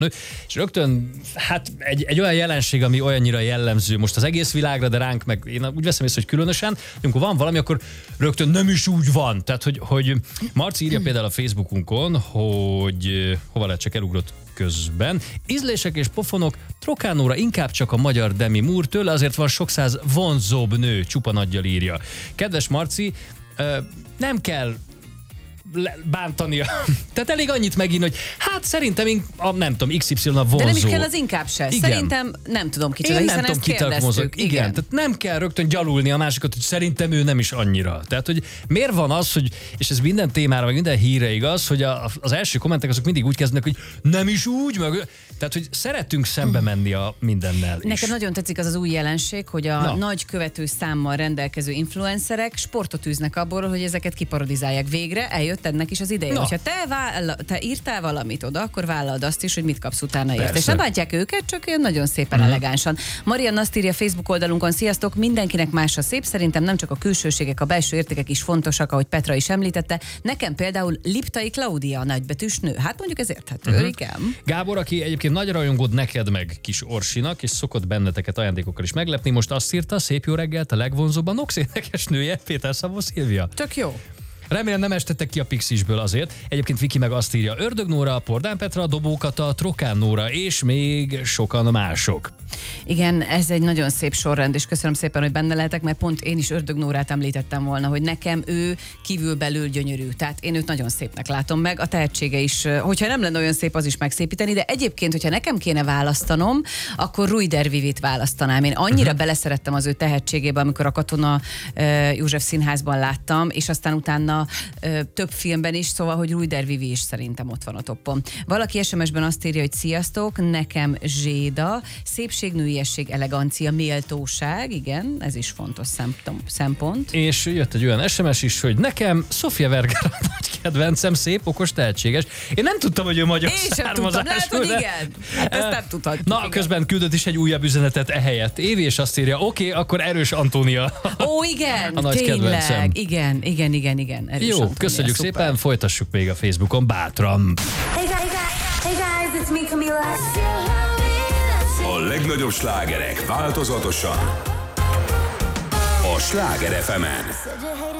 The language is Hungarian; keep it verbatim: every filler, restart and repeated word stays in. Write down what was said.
nő, és rögtön, hát egy, egy olyan jelenség, ami olyannyira jellemző most az egész világra, de ránk meg én úgy veszem észre, hogy különösen, amikor van valami, akkor rögtön nem is úgy van. Tehát, hogy, hogy Marci írja például a Facebookunkon, hogy hova lehet, csak elugrott közben. Ízlések és pofonok, Trokánóra inkább csak a magyar Demi Moore, tőle azért van sok száz vonzóbb nő, csupa nagyjal írja. Kedves Marci, nem kell bántania. Tehát elég annyit megint, hogy hát szerintem én, a, nem tudom, iksz ipszilon a vonzó. De nem is kell az inkább se. Igen. Szerintem nem tudom kicsoda, én hiszen nem tudom, kérdeztük. Igen. Igen, tehát nem kell rögtön gyalulni a másikat, hogy szerintem ő nem is annyira. Tehát, hogy miért van az, hogy, és ez minden témára, meg minden híre igaz, hogy a, az első kommentek azok mindig úgy kezdnek, hogy nem is úgy, meg, tehát, hogy szeretünk szembe menni a mindennel is. Nekem nagyon tetszik az az új jelenség, hogy a Na. nagy követő számmal rendelkező influencerek sportot űznek abból, hogy ezeket kiparodizálják. Végre eljött ennek is az ideje. Na. Hogyha te, váll, te írtál valamit oda, akkor vállald azt is, hogy mit kapsz utána érte. Persze. És nem bántják őket, csak ilyen nagyon szépen uh-huh. elegánsan. Marianna azt írja Facebook oldalunkon, sziasztok, mindenkinek más a szép, szerintem nem csak a külsőségek, a belső értékek is fontosak, ahogy Petra is említette. Nekem például Liptai Klaudia a nagybetűs nő. Hát mondjuk ez érthető, uh-huh. igen. Gábor, aki egyébként nagy rajongód neked meg kis Orsinak, és szokott benneteket ajándékokkal is meglepni, most azt írta, szép jó reggelt, a legvonzóbb a Nox énekes nője, Péter Szabó Szilvia. Tök jó. Remélem nem estettek ki a Pixisből azért. Egyébként Viki meg azt írja, Ördög Nóra, Pordán Petra, Dobó Kata, Trokán Nóra és még sokan mások. Igen, ez egy nagyon szép sorrend, és köszönöm szépen, hogy benne lehetek, mert pont én is Ördög Nórát említettem volna, hogy nekem ő kívülbelül gyönyörű. Tehát én őt nagyon szépnek látom meg, a tehetsége is, hogyha nem lenne olyan szép, az is megszépíteni, de egyébként, hogyha nekem kéne választanom, akkor Ruider Vivit választanám. Én annyira uh-huh. beleszerettem az ő tehetségébe, amikor a Katona uh, József Színházban láttam, és aztán utána uh, több filmben is, szóval, hogy Ruider Vivi is szerintem ott van a toppon. Valaki es em es-ben azt írja, hogy sziasztok, nekem Zséda, szépség, nőiesség, elegancia, méltóság, igen, ez is fontos szempont. És jött egy olyan es em es is, hogy nekem Sofia Vergara nagy kedvencem, szép, okos, tehetséges. Én nem tudtam, hogy ő magyar Én sem tudtam, lehet, hogy de... igen. Hát ezt nem tudhatjuk. Na, igen. közben küldött is egy újabb üzenetet ehelyett. Évi, és azt írja, oké, okay, akkor Erős Antónia. Ó, igen, a nagy tényleg. kedvencem. Igen, igen, igen, igen. Erős Jó, Antónia, köszönjük szuper. szépen, folytassuk még a Facebookon bátran. Hey guys, hey guys, it's me, Camila. A legnagyobb slágerek változatosan a Sláger ef emen.